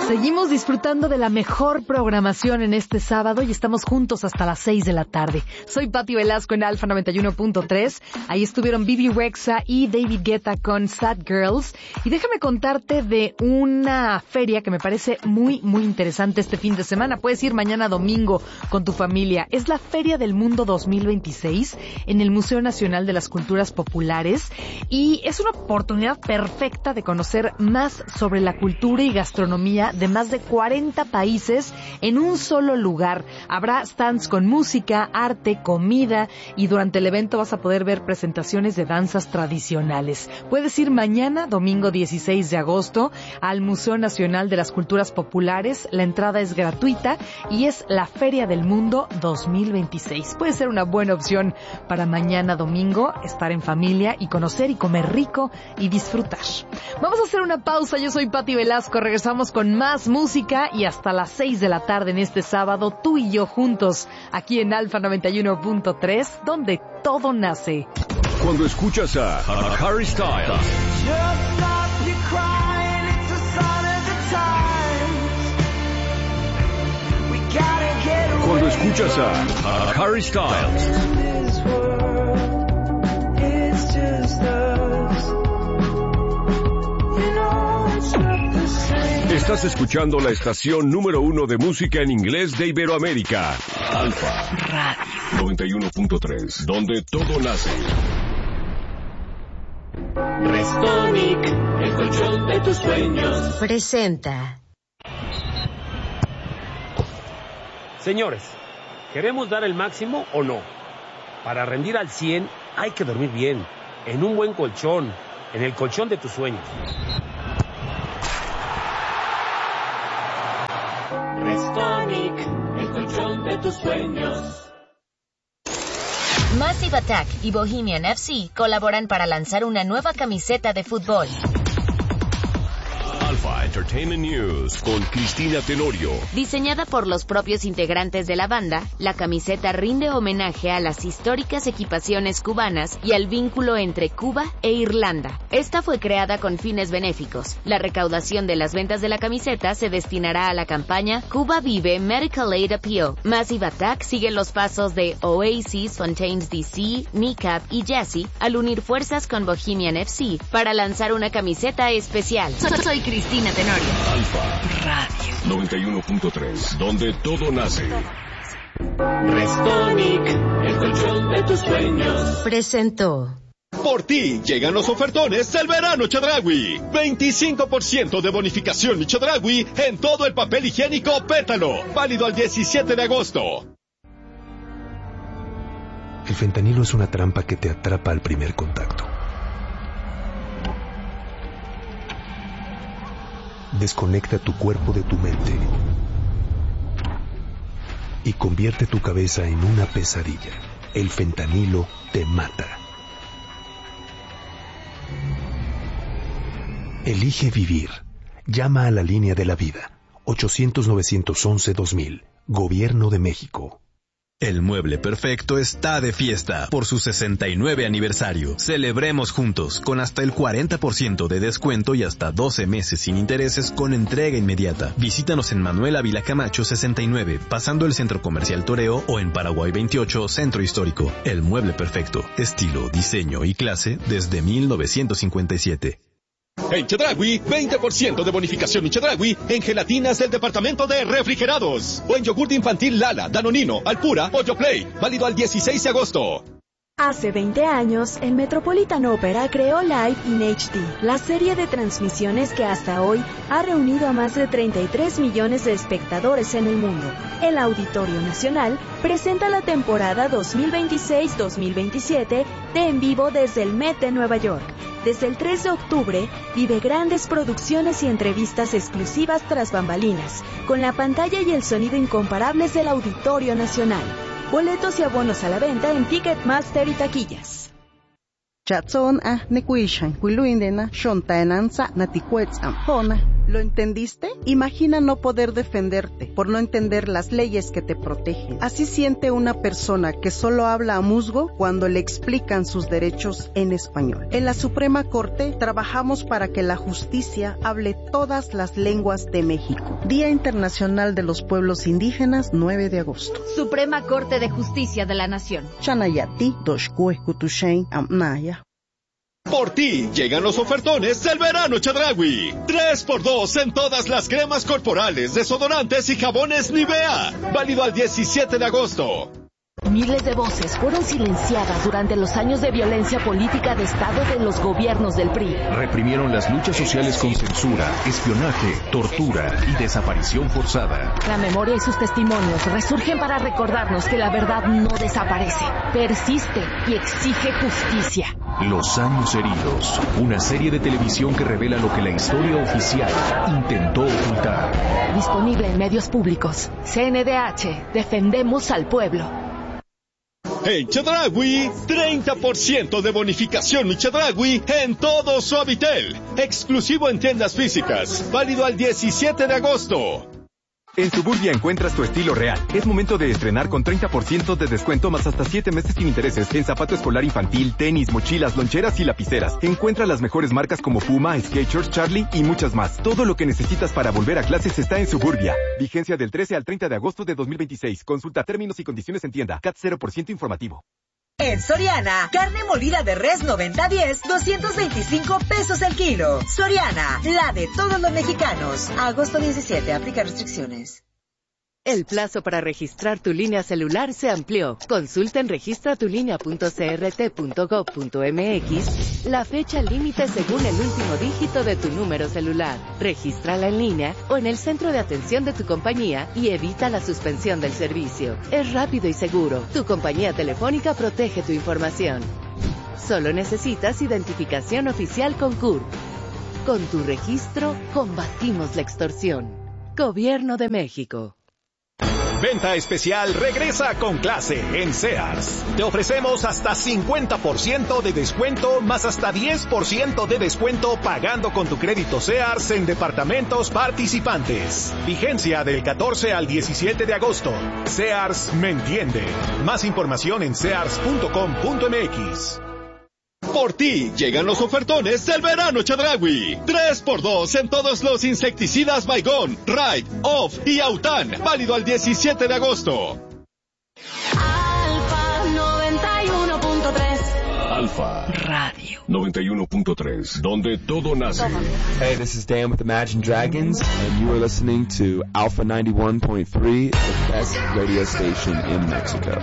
Seguimos disfrutando de la mejor programación en este sábado y estamos juntos hasta las 6 de la tarde. Soy Pati Velasco en Alfa 91.3. Ahí estuvieron Bibi Rexha y David Guetta con Sad Girls. Y déjame contarte de una feria que me parece muy, muy interesante este fin de semana. Puedes ir mañana domingo con tu familia. Es la Feria del Mundo 2026 en el Museo Nacional de las Culturas Populares. Y es una oportunidad perfecta de conocer más sobre la cultura y gastronomía de más de 40 países en un solo lugar. Habrá stands con música, arte, comida y durante el evento vas a poder ver presentaciones de danzas tradicionales. Puedes ir mañana, domingo 16 de agosto, al Museo Nacional de las Culturas Populares. La entrada es gratuita y es la Feria del Mundo 2026. Puede ser una buena opción para mañana domingo, estar en familia y conocer y comer rico y disfrutar. Vamos a hacer una pausa. Yo soy Pati Velasco. Regresamos con más música y hasta las 6 de la tarde en este sábado, tú y yo juntos, aquí en Alfa 91.3, donde todo nace. Cuando escuchas a Harry Styles, cuando escuchas a Harry Styles, estás escuchando la estación número 1 de música en inglés de Iberoamérica, Alfa Radio 91.3, donde todo nace. Restonic, el colchón de tus sueños, presenta. Señores, ¿queremos dar el máximo o no? Para rendir al 100 hay que dormir bien, en un buen colchón, en el colchón de tus sueños. Restonic, el colchón de tus sueños. Massive Attack y Bohemian FC colaboran para lanzar una nueva camiseta de fútbol. Alpha Entertainment News con Cristina Tenorio. Diseñada por los propios integrantes de la banda, la camiseta rinde homenaje a las históricas equipaciones cubanas y al vínculo entre Cuba e Irlanda. Esta fue creada con fines benéficos. La recaudación de las ventas de la camiseta se destinará a la campaña Cuba Vive Medical Aid Appeal. Massive Attack sigue los pasos de Oasis, Fontaines DC, Kneecap y Jazzy al unir fuerzas con Bohemian FC para lanzar una camiseta especial. Soy Cristina Tenorio. Alfa Radio 91.3, donde todo nace. Restonic, el colchón de tus sueños, presentó. Por ti llegan los ofertones del verano Chedraui. 25% de bonificación Chedraui en todo el papel higiénico Pétalo. Válido al 17 de agosto. El fentanilo es una trampa que te atrapa al primer contacto. Desconecta tu cuerpo de tu mente y convierte tu cabeza en una pesadilla. El fentanilo te mata. Elige vivir. Llama a la línea de la vida. 800-911-2000. Gobierno de México. El Mueble Perfecto está de fiesta por su 69 aniversario. Celebremos juntos con hasta el 40% de descuento y hasta 12 meses sin intereses con entrega inmediata. Visítanos en Manuel Ávila Camacho 69, pasando el Centro Comercial Toreo, o en Paraguay 28, Centro Histórico. El Mueble Perfecto, estilo, diseño y clase desde 1957. En Chedraui, 20% de bonificación en Chedraui en gelatinas del departamento de refrigerados. O en yogur infantil Lala, Danonino, Alpura o Yoplait. Válido al 16 de agosto. Hace 20 años, el Metropolitan Opera creó Live in HD, la serie de transmisiones que hasta hoy ha reunido a más de 33 millones de espectadores en el mundo. El Auditorio Nacional presenta la temporada 2026-2027 de En Vivo desde el Met de Nueva York. Desde el 3 de octubre, vive grandes producciones y entrevistas exclusivas tras bambalinas, con la pantalla y el sonido incomparables del Auditorio Nacional. Boletos y abonos a la venta en Ticketmaster y taquillas. Chatson a nekuishan, kuiluindena, shontaenan sa naticuetz ampona, ¿Lo entendiste? Imagina no poder defenderte por no entender las leyes que te protegen. Así siente una persona que solo habla a musgo cuando le explican sus derechos en español. En la Suprema Corte trabajamos para que la justicia hable todas las lenguas de México. Día Internacional de los Pueblos Indígenas, 9 de agosto. Suprema Corte de Justicia de la Nación. Chanayati, Doshkue, Kutushain, Amnaya. Por ti llegan los ofertones del verano Chedraui. 3x2 en todas las cremas corporales, desodorantes y jabones Nivea. Válido al 17 de agosto. Miles de voces fueron silenciadas durante los años de violencia política de Estado de los gobiernos del PRI. Reprimieron las luchas sociales con censura, espionaje, tortura y desaparición forzada. La memoria y sus testimonios resurgen para recordarnos que la verdad no desaparece, persiste y exige justicia. Los años heridos, una serie de televisión que revela lo que la historia oficial intentó ocultar. Disponible en medios públicos. CNDH, defendemos al pueblo. En Chedraui, 30% de bonificación Chedraui en todo Suavitel. Exclusivo en tiendas físicas. Válido al 17 de agosto. En Suburbia encuentras tu estilo real. Es momento de estrenar con 30% de descuento más hasta 7 meses sin intereses en zapato escolar infantil, tenis, mochilas, loncheras y lapiceras. Encuentra las mejores marcas como Puma, Skechers, Charlie y muchas más. Todo lo que necesitas para volver a clases está en Suburbia. Vigencia del 13 al 30 de agosto de 2026. Consulta términos y condiciones en tienda. CAT 0% informativo. En Soriana, carne molida de res 90-10, 225 pesos el kilo. Soriana, la de todos los mexicanos. Agosto 17, aplica restricciones. El plazo para registrar tu línea celular se amplió. Consulta en registratulinea.crt.gov.mx la fecha límite según el último dígito de tu número celular. Regístrala en línea o en el centro de atención de tu compañía y evita la suspensión del servicio. Es rápido y seguro. Tu compañía telefónica protege tu información. Solo necesitas identificación oficial con CURP. Con tu registro, combatimos la extorsión. Gobierno de México. Venta especial regresa con clase en Sears. Te ofrecemos hasta 50% de descuento más hasta 10% de descuento pagando con tu crédito Sears en departamentos participantes. Vigencia del 14 al 17 de agosto. Sears me entiende. Más información en sears.com.mx. Por ti llegan los ofertones del verano Chedraui. 3x2 en todos los insecticidas Baygon, Raid, Off y Autan. Válido al 17 de agosto. Alfa 91.3. Alfa Radio 91.3, donde todo nace. Hey, this is Dan with Imagine Dragons, and you are listening to Alpha 91.3, the best radio station in Mexico.